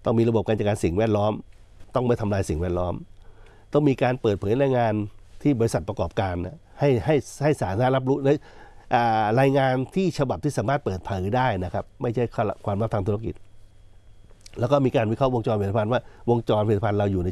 ต้องมีระบบการจัดการสิ่งแวดล้อมต้องไม่ทำลายสิ่งแวดล้อมต้องมีการเปิดเผยรายงานที่บริษัทประกอบการให้สาธารณะรับรู้และรายงานที่ฉบับที่สามารถเปิดเผยได้นะครับไม่ใช่ความลับทางธุรกิจแล้วก็มีการวิเคราะห์วงจรผลิตภัณฑ์ว่าวงจรผลิตภัณฑ์เราอยู่ใน